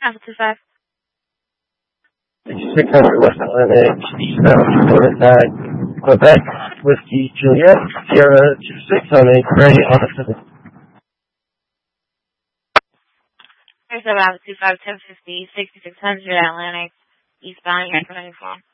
Alpha 25. 600 West Atlantic, eastbound 409, Quebec, Whiskey, Juliet, Sierra 26 on a gray Honda. There's Alpha 25, 1050, 6600 Atlantic, eastbound, Air 24.